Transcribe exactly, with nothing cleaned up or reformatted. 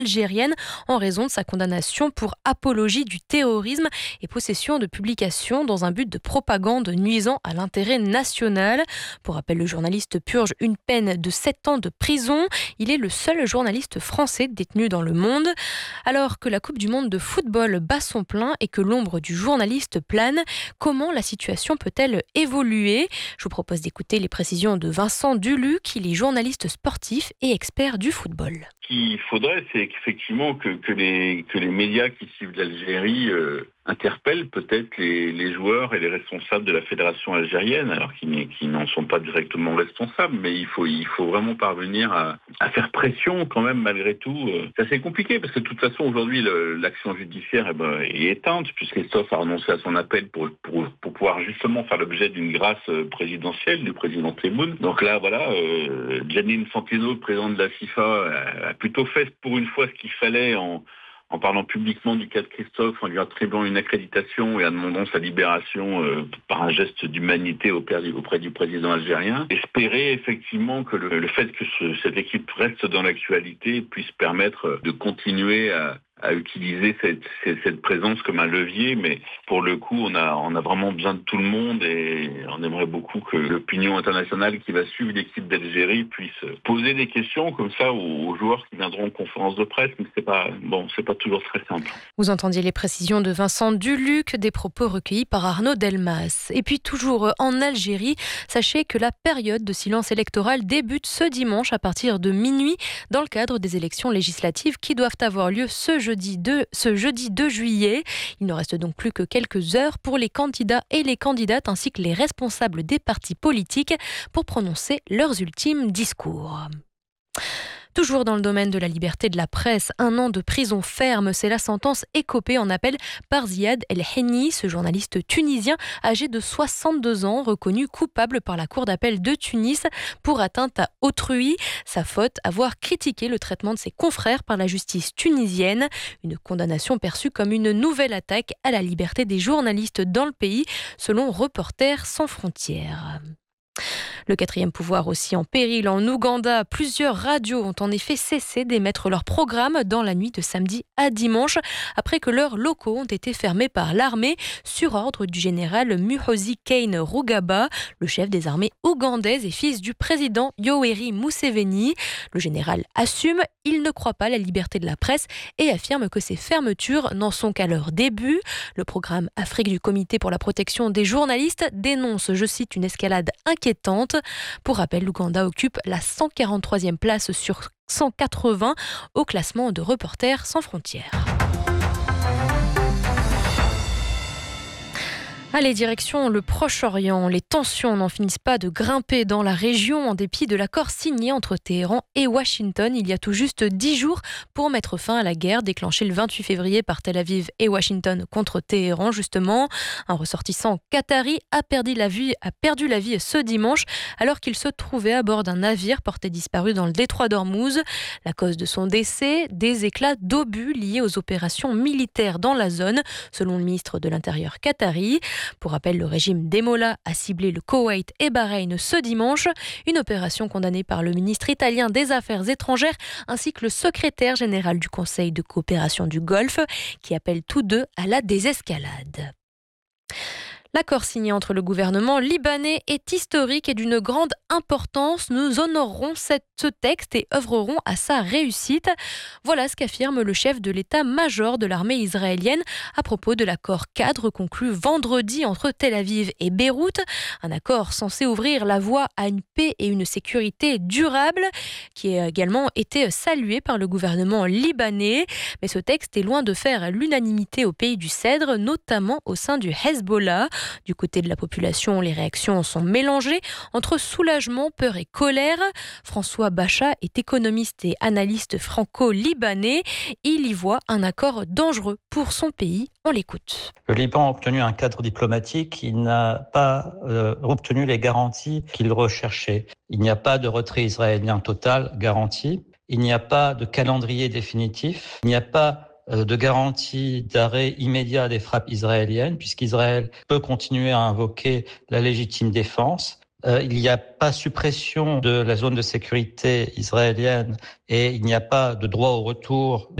algérienne en raison de sa condamnation pour apologie du terrorisme et possession de publications dans un but de propagande nuisant à l'intérêt national. Pour rappel, le journaliste purge une peine de sept ans de prison. Il est le seul journaliste français détenu dans le monde. Alors que la Coupe du monde de football bat son plein et que l'ombre du journaliste plane, comment la situation peut-elle évoluer ? Je vous propose d'écouter les précisions de Vincent Duluc, il est journaliste sportif et expert du football. Ce qu'il faudrait, c'est qu'effectivement que, que, les, que les médias qui suivent l'Algérie euh, interpellent peut-être les, les joueurs et les responsables de la fédération algérienne, alors qu'ils, qu'ils n'en sont pas directement responsables, mais il faut, il faut vraiment parvenir à, à faire pression quand même malgré tout. C'est assez compliqué parce que de toute façon aujourd'hui le, l'action judiciaire eh ben, est éteinte puisque Christophe a renoncé à son appel pour, pour, pour pouvoir justement faire l'objet d'une grâce présidentielle du président Tebboune. Donc là voilà, euh, Gianni Infantino, le président de la FIFA, a plutôt fait pour une fois ce qu'il fallait en, en parlant publiquement du cas de Christophe, en lui attribuant une accréditation et en demandant sa libération euh, par un geste d'humanité auprès du, auprès du président algérien. Espérer effectivement que le, le fait que ce, cette équipe reste dans l'actualité puisse permettre de continuer à à utiliser cette, cette, cette présence comme un levier, mais pour le coup, on a, on a vraiment besoin de tout le monde et on aimerait beaucoup que l'opinion internationale qui va suivre l'équipe d'Algérie puisse poser des questions comme ça aux, aux joueurs qui viendront en conférence de presse, mais c'est pas, bon, c'est pas toujours très simple. Vous entendiez les précisions de Vincent Duluc, des propos recueillis par Arnaud Delmas. Et puis toujours en Algérie, sachez que la période de silence électoral débute ce dimanche à partir de minuit dans le cadre des élections législatives qui doivent avoir lieu ce jeudi. Jeudi deux, ce jeudi deux juillet. Il ne reste donc plus que quelques heures pour les candidats et les candidates ainsi que les responsables des partis politiques pour prononcer leurs ultimes discours. Toujours dans le domaine de la liberté de la presse, un an de prison ferme, c'est la sentence écopée en appel par Ziad El Henni, ce journaliste tunisien âgé de soixante-deux ans, reconnu coupable par la cour d'appel de Tunis pour atteinte à autrui. Sa faute, avoir critiqué le traitement de ses confrères par la justice tunisienne. Une condamnation perçue comme une nouvelle attaque à la liberté des journalistes dans le pays, selon Reporters sans frontières. Le quatrième pouvoir aussi en péril en Ouganda. Plusieurs radios ont en effet cessé d'émettre leurs programmes dans la nuit de samedi à dimanche après que leurs locaux ont été fermés par l'armée sur ordre du général Muhoozi Kainerugaba, le chef des armées ougandaises et fils du président Yoweri Museveni. Le général assume, il ne croit pas à la liberté de la presse et affirme que ces fermetures n'en sont qu'à leur début. Le programme Afrique du Comité pour la protection des journalistes dénonce, je cite, une escalade inquiétante. Pour rappel, l'Ouganda occupe la cent quarante-troisième place sur cent quatre-vingts au classement de Reporters sans frontières. Allez, direction le Proche-Orient. Les tensions n'en finissent pas de grimper dans la région en dépit de l'accord signé entre Téhéran et Washington il y a tout juste dix jours pour mettre fin à la guerre déclenchée le vingt-huit février par Tel Aviv et Washington contre Téhéran, justement. Un ressortissant qatari a perdu la vie, a perdu la vie ce dimanche alors qu'il se trouvait à bord d'un navire porté disparu dans le détroit d'Ormuz. La cause de son décès, des éclats d'obus liés aux opérations militaires dans la zone, selon le ministre de l'Intérieur qatari. Pour rappel, le régime des Mollahs a ciblé le Koweït et Bahreïn ce dimanche, une opération condamnée par le ministre italien des Affaires étrangères ainsi que le secrétaire général du Conseil de coopération du Golfe, qui appellent tous deux à la désescalade. L'accord signé entre le gouvernement libanais est historique et d'une grande importance. Nous honorerons cette, ce texte et œuvrerons à sa réussite. Voilà ce qu'affirme le chef de l'état-major de l'armée israélienne à propos de l'accord cadre conclu vendredi entre Tel Aviv et Beyrouth. Un accord censé ouvrir la voie à une paix et une sécurité durable qui a également été salué par le gouvernement libanais. Mais ce texte est loin de faire l'unanimité au pays du Cèdre, notamment au sein du Hezbollah. Du côté de la population, les réactions sont mélangées entre soulagement, peur et colère. François Bachat est économiste et analyste franco-libanais. Il y voit un accord dangereux pour son pays. On l'écoute. Le Liban a obtenu un cadre diplomatique. Il n'a pas euh, obtenu les garanties qu'il recherchait. Il n'y a pas de retrait israélien total garanti. Il n'y a pas de calendrier définitif. Il n'y a pas de garantie d'arrêt immédiat des frappes israéliennes, puisqu'Israël peut continuer à invoquer la légitime défense. Euh, il n'y a pas suppression de la zone de sécurité israélienne et il n'y a pas de droit au retour